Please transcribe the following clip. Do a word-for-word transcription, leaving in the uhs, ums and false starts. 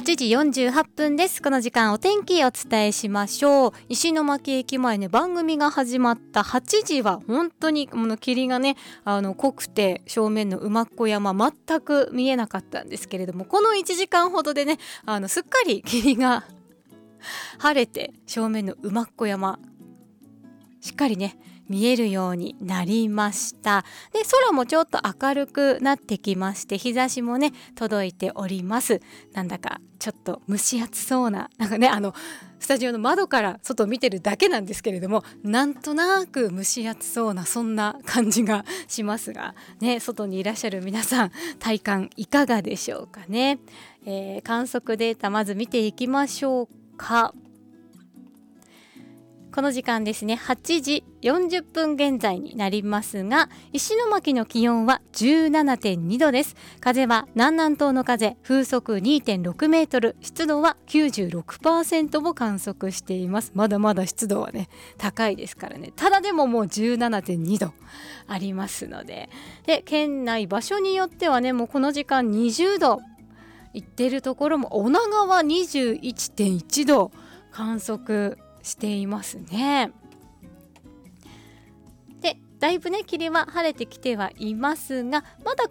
ちじよんじゅうはっぷんです。この時間お天気お伝えしましょう。石巻駅前ね、番組が始まったはちじは本当にこの霧がね、あの濃くて正面の馬子山全く見えなかったんですけれども、このいちじかんほどでね、あのすっかり霧が晴れて正面の馬子山しっかりね見えるようになりました。で、空もちょっと明るくなってきまして、日差しもね届いております。なんだかちょっと蒸し暑そうな、なんかね、あのスタジオの窓から外を見てるだけなんですけれども、なんとなく蒸し暑そうなそんな感じがしますがね、外にいらっしゃる皆さん体感いかがでしょうかね。えー、観測データまず見ていきましょうか。この時間ですね、はちじよんじゅっぷん現在になりますが、石巻の気温は じゅうななてんにどです。風は南南東の風、風速 にてんろくメートル、湿度は きゅうじゅうろくパーセント も観測しています。まだまだ湿度はね高いですからね。ただでももう じゅうななてんにどありますので、で県内場所によってはね、もうこの時間にじゅうどいってるところも、女川 にじゅういってんいちど観測していますね。で、だいぶね霧は晴れてきてはいますが、まだ